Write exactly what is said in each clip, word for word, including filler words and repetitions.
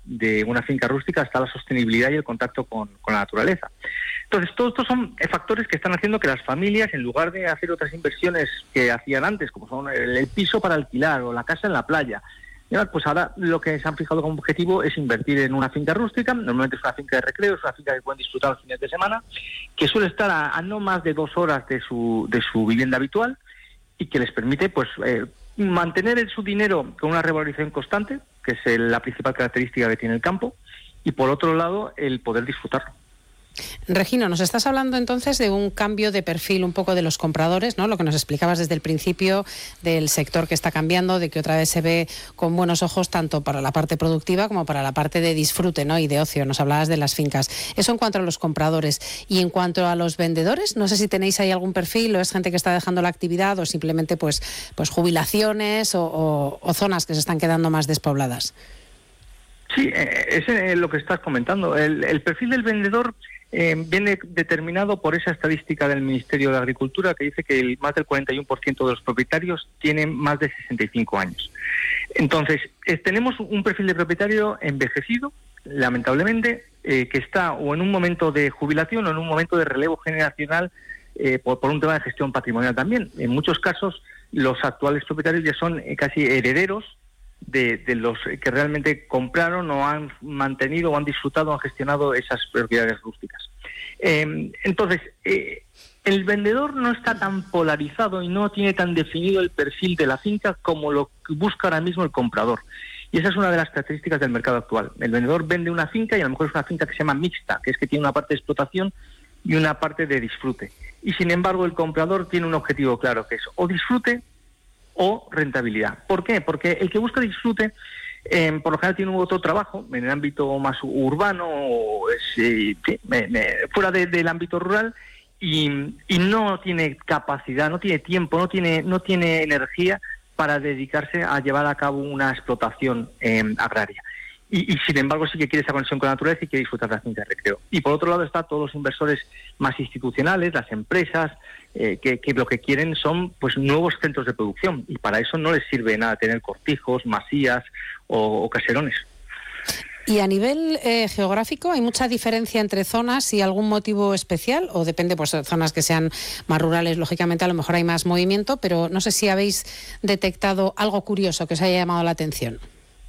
de una finca rústica está la sostenibilidad y el contacto con, con la naturaleza. Entonces, todos estos son factores que están haciendo que las familias, en lugar de hacer otras inversiones que hacían antes, como son el, el piso para alquilar o la casa en la playa, pues ahora lo que se han fijado como objetivo es invertir en una finca rústica. Normalmente es una finca de recreo, es una finca que pueden disfrutar los fines de semana, que suele estar a, a no más de dos horas de su, de su vivienda habitual y que les permite pues eh, mantener su dinero con una revalorización constante, que es el, la principal característica que tiene el campo, y por otro lado el poder disfrutarlo. Regino, nos estás hablando entonces de un cambio de perfil un poco de los compradores, ¿no? Lo que nos explicabas desde el principio del sector que está cambiando, de que otra vez se ve con buenos ojos tanto para la parte productiva como para la parte de disfrute, ¿no? Y de ocio. Nos hablabas de las fincas. Eso en cuanto a los compradores. Y en cuanto a los vendedores, no sé si tenéis ahí algún perfil o es gente que está dejando la actividad o simplemente pues, pues jubilaciones o, o, o zonas que se están quedando más despobladas. Sí, eh, es lo que estás comentando. El, el perfil del vendedor Eh, viene determinado por esa estadística del Ministerio de Agricultura que dice que el, más del cuarenta y uno por ciento de los propietarios tienen más de sesenta y cinco años. Entonces, eh, tenemos un perfil de propietario envejecido, lamentablemente, eh, que está o en un momento de jubilación o en un momento de relevo generacional eh, por, por un tema de gestión patrimonial también. En muchos casos, los actuales propietarios ya son eh, casi herederos De, de los que realmente compraron o han mantenido o han disfrutado o han gestionado esas propiedades rústicas. Eh, entonces, eh, el vendedor no está tan polarizado y no tiene tan definido el perfil de la finca como lo busca ahora mismo el comprador. Y esa es una de las características del mercado actual. El vendedor vende una finca y a lo mejor es una finca que se llama mixta, que es que tiene una parte de explotación y una parte de disfrute. Y sin embargo, el comprador tiene un objetivo claro, que es o disfrute o rentabilidad. ¿Por qué? Porque el que busca disfrute, eh, por lo general tiene otro trabajo en el ámbito más urbano, o es, eh, me, me, fuera de, del ámbito rural, y, y no tiene capacidad, no tiene tiempo, no tiene, no tiene energía para dedicarse a llevar a cabo una explotación eh, agraria. Y, y sin embargo sí que quiere esa conexión con la naturaleza y quiere disfrutar de la finca de recreo. Y por otro lado están todos los inversores más institucionales, las empresas, eh, que, que lo que quieren son pues nuevos centros de producción, y para eso no les sirve nada tener cortijos, masías o, o caserones. ¿Y a nivel eh, geográfico hay mucha diferencia entre zonas y algún motivo especial? ¿O depende, pues zonas que sean más rurales, lógicamente a lo mejor hay más movimiento, pero no sé si habéis detectado algo curioso que os haya llamado la atención?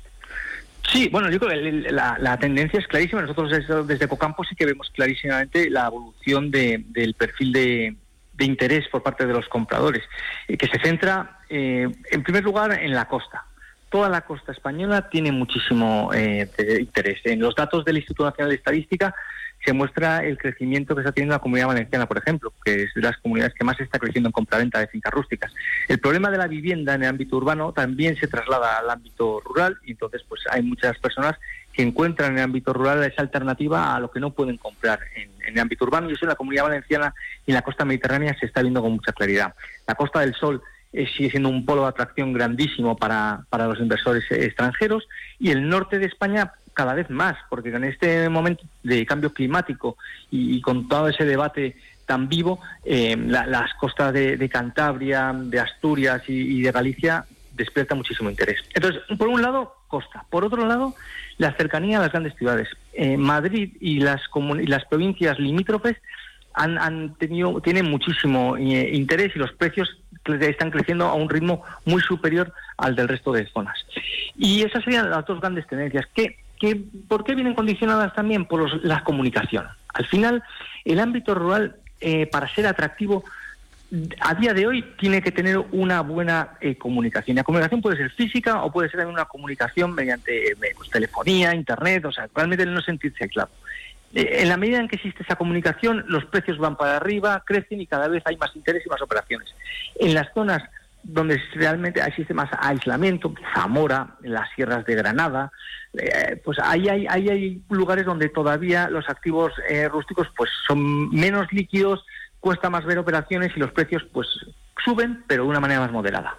Sí, bueno, yo creo que la, la tendencia es clarísima. Nosotros desde, desde Cocampo sí que vemos clarísimamente la evolución de, del perfil de, de interés por parte de los compradores, eh, que se centra, eh, en primer lugar, en la costa. Toda la costa española tiene muchísimo eh, interés. En los datos del Instituto Nacional de Estadística se muestra el crecimiento que está teniendo la Comunidad Valenciana, por ejemplo, que es de las comunidades que más está creciendo en compraventa de fincas rústicas. El problema de la vivienda en el ámbito urbano también se traslada al ámbito rural, y entonces pues hay muchas personas que encuentran en el ámbito rural esa alternativa a lo que no pueden comprar en, en el ámbito urbano, y eso en la Comunidad Valenciana y en la costa mediterránea se está viendo con mucha claridad. La Costa del Sol eh, sigue siendo un polo de atracción grandísimo para, para los inversores eh, extranjeros, y el norte de España cada vez más, porque en este momento de cambio climático y, y con todo ese debate tan vivo, eh, la, las costas de, de Cantabria, de Asturias y, y de Galicia despierta muchísimo interés. Entonces, por un lado, costa. Por otro lado, la cercanía a las grandes ciudades. Eh, Madrid y las, comun- y las provincias limítrofes han, han tenido, tienen muchísimo eh, interés, y los precios están creciendo a un ritmo muy superior al del resto de zonas. Y esas serían las dos grandes tendencias. ¿Qué? Que, ¿Por qué vienen condicionadas también? Por los, la comunicación. Al final, el ámbito rural, eh, para ser atractivo, a día de hoy tiene que tener una buena eh, comunicación. La comunicación puede ser física o puede ser también una comunicación mediante eh, pues, telefonía, internet, o sea, realmente no sentirse aislado. Eh, en la medida en que existe esa comunicación, los precios van para arriba, crecen y cada vez hay más interés y más operaciones. En las zonas donde realmente existe más aislamiento, Zamora, en las sierras de Granada, eh, pues ahí hay, ahí hay lugares donde todavía los activos eh, rústicos pues son menos líquidos, cuesta más ver operaciones y los precios pues suben, pero de una manera más moderada.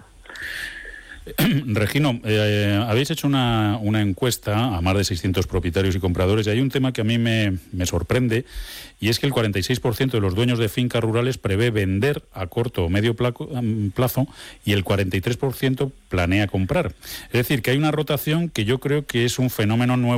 Regino, eh, habéis hecho una, una encuesta a más de seiscientos propietarios y compradores, y hay un tema que a mí me, me sorprende, y es que el cuarenta y seis por ciento de los dueños de fincas rurales prevé vender a corto o medio plazo, y el cuarenta y tres por ciento planea comprar. Es decir, que hay una rotación que yo creo que es un fenómeno nuevo